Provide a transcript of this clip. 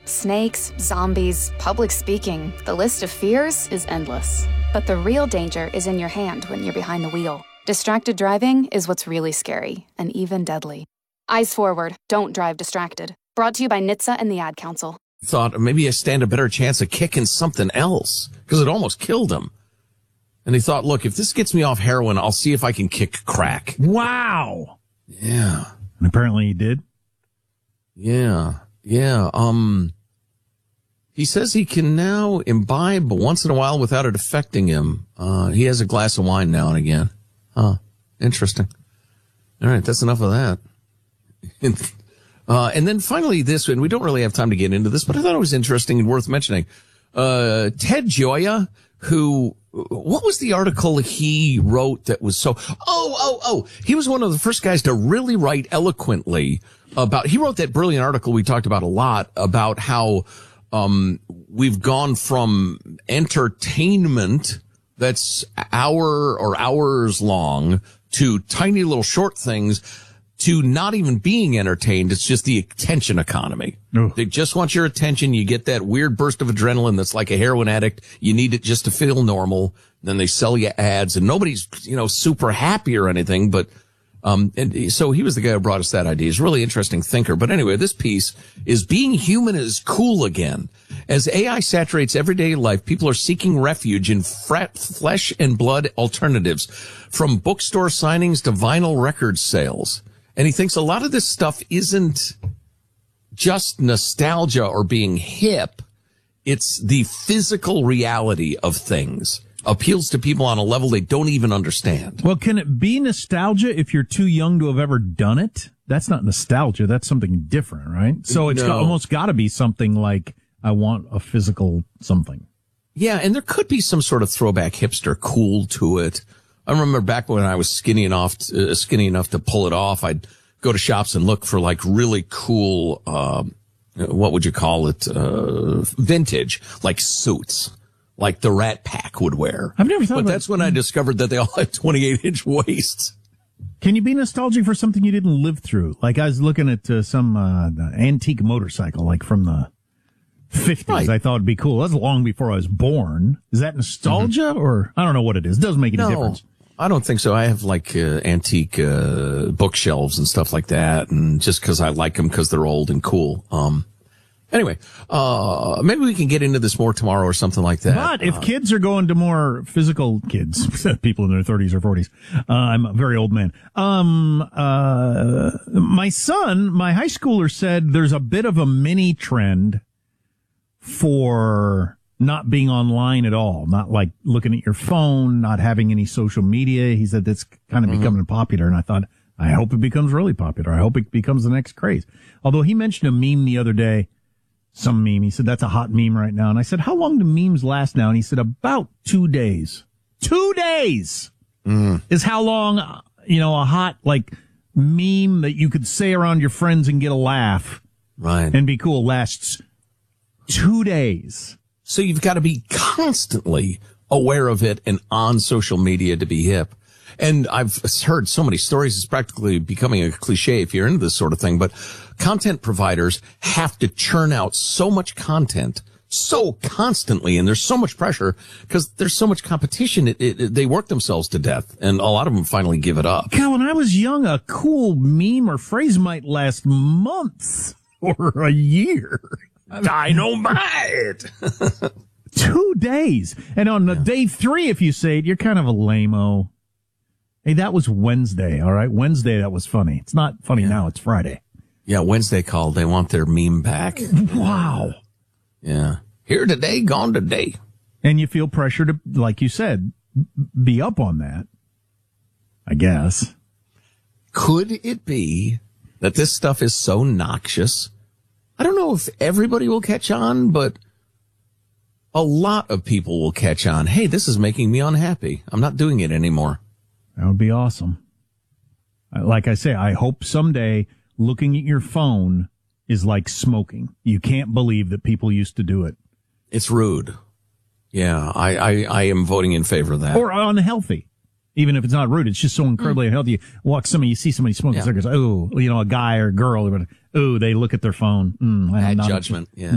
Snakes, zombies, public speaking. The list of fears is endless. But the real danger is in your hand when you're behind the wheel. Distracted driving is what's really scary and even deadly. Eyes forward. Don't drive distracted. Brought to you by NHTSA and the Ad Council. Thought maybe I stand a better chance of kicking something else because it almost killed him. And he thought, look, if this gets me off heroin, I'll see if I can kick crack. Wow. Yeah. And apparently he did. Yeah. He says he can now imbibe once in a while without it affecting him. He has a glass of wine now and again. Interesting. All right, that's enough of that. And then finally this, and we don't really have time to get into this, but I thought it was interesting and worth mentioning. Ted Gioia, what was the article he wrote that was so, he was one of the first guys to really write eloquently he wrote that brilliant article we talked about a lot about how, we've gone from entertainment that's hours long to tiny little short things to not even being entertained. It's just the attention economy. Ugh. They just want your attention. You get that weird burst of adrenaline that's like a heroin addict. You need it just to feel normal. Then they sell you ads and nobody's, super happy or anything. But, and so he was the guy who brought us that idea. He's a really interesting thinker. But anyway, this piece is being human is cool again. As AI saturates everyday life, people are seeking refuge in flesh and blood alternatives, from bookstore signings to vinyl record sales. And he thinks a lot of this stuff isn't just nostalgia or being hip. It's the physical reality of things. Appeals to people on a level they don't even understand. Well, can it be nostalgia if you're too young to have ever done it? That's not nostalgia. That's something different, right? So it's almost got to be something like, I want a physical something. Yeah, and there could be some sort of throwback hipster cool to it. I remember back when I was skinny enough to pull it off, I'd go to shops and look for like really cool, what would you call it? Vintage, like suits, like the Rat Pack would wear. I've never thought But about that's when I discovered that they all had 28-inch waists. Can you be nostalgic for something you didn't live through? Like I was looking at some antique motorcycle, like from the 50s. Right. I thought it'd be cool. That was long before I was born. Is that nostalgia or I don't know what it is. It doesn't make any difference. I don't think so. I have like antique bookshelves and stuff like that, and just because I like them because they're old and cool. Anyway, maybe we can get into this more tomorrow or something like that. But if kids are going to more physical kids, people in their 30s or 40s, I'm a very old man. My son, my high schooler, said there's a bit of a mini trend for not being online at all, not like looking at your phone, not having any social media. He said that's kind of becoming popular. And I thought, I hope it becomes really popular. I hope it becomes the next craze. Although he mentioned a meme the other day, some meme. He said, that's a hot meme right now. And I said, how long do memes last now? And he said, about 2 days. 2 days is how long, a hot like meme that you could say around your friends and get a laugh. Right. And be cool lasts 2 days. So you've got to be constantly aware of it and on social media to be hip. And I've heard so many stories, it's practically becoming a cliche if you're into this sort of thing, but content providers have to churn out so much content so constantly, and there's so much pressure because there's so much competition. They work themselves to death, and a lot of them finally give it up. God, when I was young, a cool meme or phrase might last months or a year. Dynamite! 2 days. And on day 3, if you say it, you're kind of a lame-o. Hey, that was Wednesday, all right? Wednesday, that was funny. It's not funny now, it's Friday. Yeah, Wednesday called. They want their meme back. Wow. Yeah. Here today, gone today. And you feel pressure to, like you said, be up on that, I guess. Could it be that this stuff is so noxious? I don't know if everybody will catch on, but a lot of people will catch on. Hey, this is making me unhappy. I'm not doing it anymore. That would be awesome. Like I say, I hope someday looking at your phone is like smoking. You can't believe that people used to do it. It's rude. Yeah, I am voting in favor of that. Or unhealthy. Even if it's not rude, it's just so incredibly unhealthy. You see somebody smoking cigarettes. Oh, a guy or girl. Oh, they look at their phone. Bad judgment. Yeah.